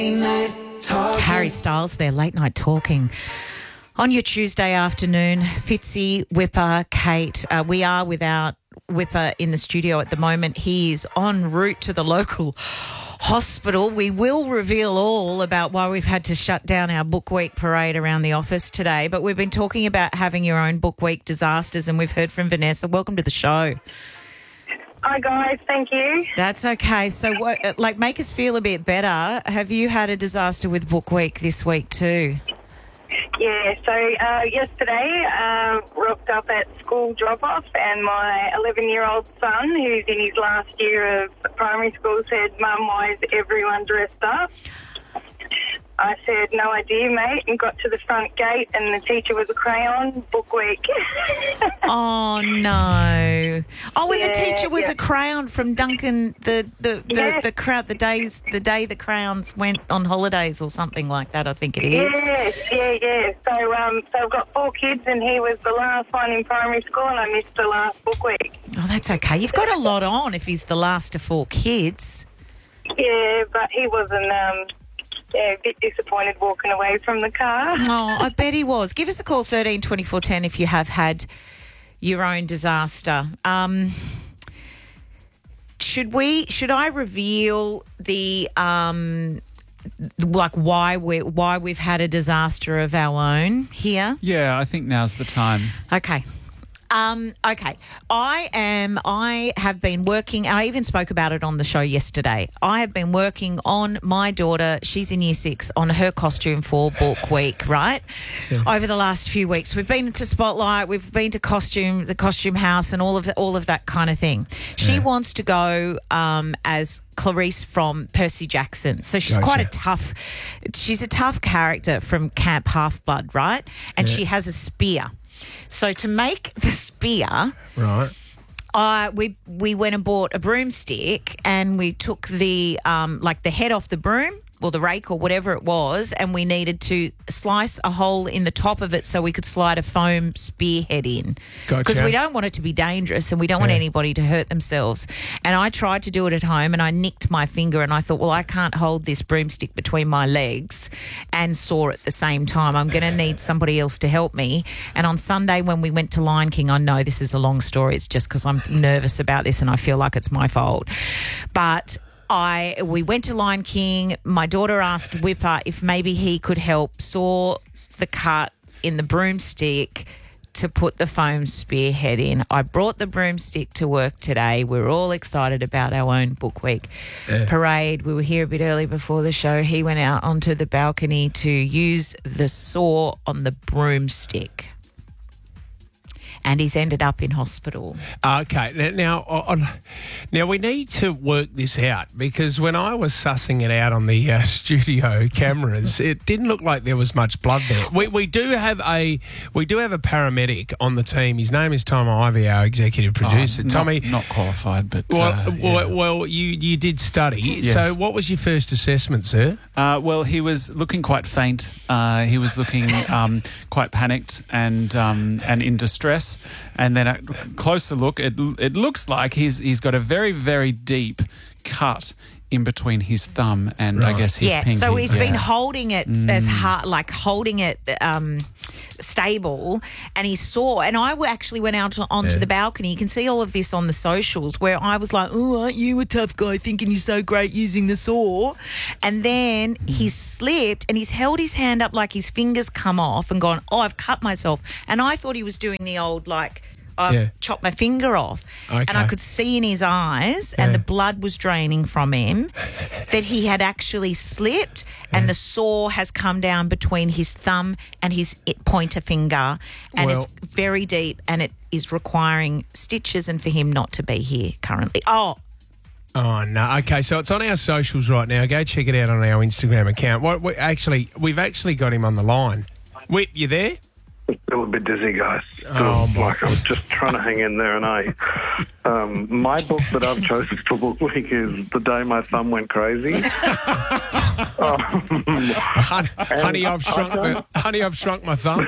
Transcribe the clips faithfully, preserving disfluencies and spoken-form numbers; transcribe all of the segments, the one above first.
Harry Styles there, late night talking. On your Tuesday afternoon, Fitzy, Whipper, Kate, uh, we are without Whipper in the studio at the moment. He is en route to the local hospital. We will reveal all about why we've had to shut down our Book Week parade around the office today, but we've been talking about having your own Book Week disasters, and we've heard from Vanessa. Welcome to the show. Hi guys, thank you. That's okay. So, what, like, make us feel a bit better. Have you had a disaster with Book Week this week too? Yeah, so uh, yesterday uh, rocked up at school drop-off, and my eleven-year-old son, who's in his last year of primary school, said, "Mum, why is everyone dressed up?" I said, "No idea, mate," and got to the front gate, and the teacher was a crayon. Book Week. Oh, no. Oh, and Yeah, the teacher was yeah. a crayon from Duncan, the the, the, Yeah. the crowd, the days, the day the crowns went on holidays or something like that, I think it is. Yes, yeah, yeah. So, um, so I've got four kids, and he was the last one in primary school, and I missed the last Book Week. Oh, that's okay. You've got a lot on if he's the last of four kids. Yeah, but he wasn't... Um, Yeah, a bit disappointed walking away from the car. Oh, I bet he was. Give us a call, thirteen twenty-four ten, if you have had your own disaster. Um, should we? Should I reveal the um, like why we why we've had a disaster of our own here? Yeah, I think now's the time. Okay. Um, okay. I am, I have been working, I even spoke about it on the show yesterday. I have been working on my daughter, she's in year six, on her costume for Book Week, right? Yeah. Over the last few weeks. We've been to Spotlight, we've been to costume, the costume house and all of the, all of that kind of thing. She yeah. wants to go um, as Clarice from Percy Jackson. So she's Gotcha. quite a tough, she's a tough character from Camp Half-Blood, right? And yeah. she has a spear. So to make the spear, right, uh, we we went and bought a broomstick, and we took the um, like the head off the broom, or the rake, or whatever it was, and we needed to slice a hole in the top of it so we could slide a foam spearhead in. Because Gotcha. we don't want it to be dangerous, and we don't want Yeah. anybody to hurt themselves. And I tried to do it at home, and I nicked my finger, and I thought, well, I can't hold this broomstick between my legs and saw at the same time. I'm going to need somebody else to help me. And on Sunday when we went to Lion King, I know this is a long story. It's just because I'm nervous about this and I feel like it's my fault. But I we went to Lion King. My daughter asked Whipper if maybe he could help saw the cut in the broomstick to put the foam spearhead in. I brought the broomstick to work today. We were all excited about our own Book Week Yeah. parade. We were here a bit early before the show. He went out onto the balcony to use the saw on the broomstick, and he's ended up in hospital. Okay, now, now, on, now we need to work this out, because when I was sussing it out on the uh, studio cameras, it didn't look like there was much blood there. We we do have a we do have a paramedic on the team. His name is Tom Ivy, our executive producer. Oh, not, Tommy, not qualified, but well, uh, yeah. well, well, you you did study. Yes. So, what was your first assessment, sir? Uh, well, he was looking quite faint. Uh, he was looking um, quite panicked and um, and in distress. And then a closer look, it it looks like he's he's got a very, very deep cut in between his thumb and Right. I guess his Yeah, pinky. so he's yeah. been holding it as hard, like holding it um, stable, and he saw. And I w- actually went out onto Yeah. the balcony. You can see all of this on the socials, where I was like, "Oh, aren't you a tough guy thinking you're so great using the saw?" And then he slipped, and he's held his hand up like his fingers come off, and gone, "Oh, I've cut myself." And I thought he was doing the old like. I Yeah. chopped my finger off, Okay. and I could see in his eyes, and Yeah. the blood was draining from him, that he had actually slipped, and the saw has come down between his thumb and his i- pointer finger, and Well- it's very deep, and it is requiring stitches, and for him not to be here currently. Oh, Oh no! Okay, so it's on our socials right now. Go check it out on our Instagram account. What we actually we've actually got him on the line. Whit, you there? Still a bit dizzy, guys. Still, Oh, my like I'm just trying to hang in there, and I, um, my book that I've chosen for Book Week is The Day My Thumb Went Crazy. um, Honey, honey, I've shrunk. My, honey, I've shrunk my thumb.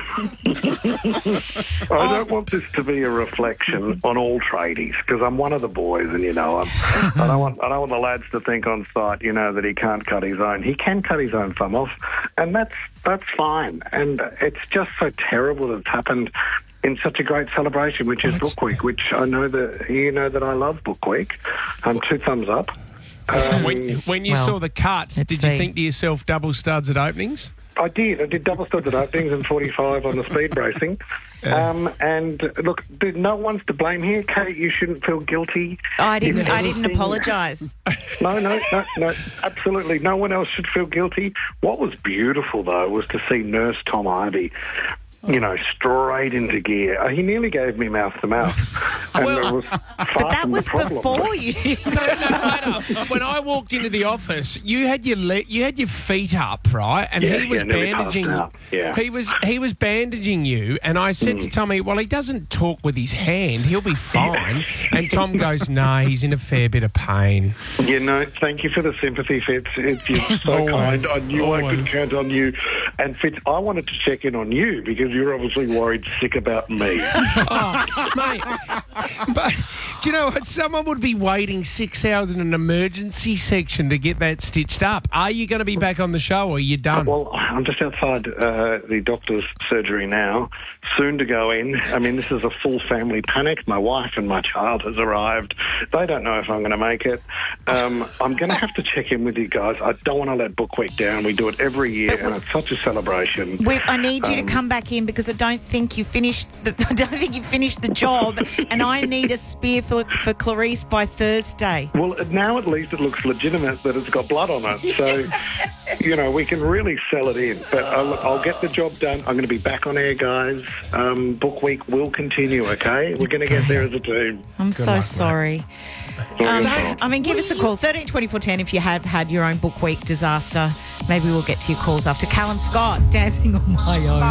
I don't want this to be a reflection on all tradies because I'm one of the boys, and you know, I'm, I don't want I don't want the lads to think on site, you know, that he can't cut his own. He can cut his own thumb off, and that's that's fine. And it's just so terrible that it's happened in such a great celebration, which is Book Week, which I know that you know that I love Book Week. Um, two thumbs up. Um, When, when you Well, saw the cuts, let's did you see. think to yourself double studs at openings? I did. I did double studs at openings and forty-five on the speed racing. Um, and look, there- no one's to blame here. Kate, you shouldn't feel guilty. I didn't. If I didn't anything- apologise. No, no, no, no, absolutely. No one else should feel guilty. What was beautiful, though, was to see Nurse Tom Ivy, you know, straight into gear. Uh, He nearly gave me mouth to mouth. And Well, it was far But that from was the problem. before you. No, no, later. When I walked into the office, you had your le- you had your feet up, right? And Yeah, he was yeah, nearly passed bandaging. out. Yeah. He was he was bandaging you, and I said to Tommy, "Well, he doesn't talk with his hand; he'll be fine." And Tom goes, "No, he's in a fair bit of pain." You know, thank you for the sympathy, Fitz. It's, you're so Always, kind. I knew I always. could count on you. And Fitz, I wanted to check in on you because you're obviously worried sick about me. Oh, mate. But do you know what? Someone would be waiting six hours in an emergency section to get that stitched up. Are you going to be back on the show, or are you done? Well, I'm just outside uh, the doctor's surgery now, soon to go in. I mean, this is a full family panic. My wife and my child has arrived. They don't know if I'm going to make it. Um, I'm going to have to check in with you guys. I don't want to let Book Week down. We do it every year, and it's such a celebration. We, I need you Um, to come back in because I don't think you finished. The, I don't think you finished the job, and I need a spear for for Clarice by Thursday. Well, now at least it looks legitimate that it's got blood on it. So, you know, we can really sell it in. But I'll, I'll get the job done. I'm going to be back on air, guys. Um, Book Week will continue, okay? We're going to get there as a team. I'm so sorry. Um, Don't- I mean, give us a call, thirteen twenty-four ten, if you have had your own Book Week disaster. Maybe we'll get to your calls after Callum Scott, Dancing on My Own.